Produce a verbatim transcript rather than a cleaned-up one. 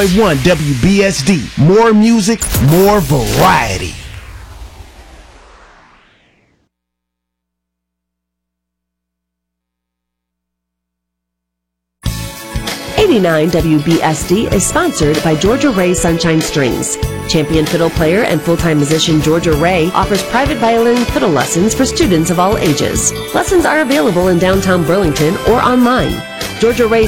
one W B S D. More music, more variety. eighty-nine W B S D is sponsored by Georgia Ray Sunshine Strings. Champion fiddle player and full-time musician Georgia Ray offers private violin fiddle lessons for students of all ages. Lessons are available in downtown Burlington or online. Georgia Ray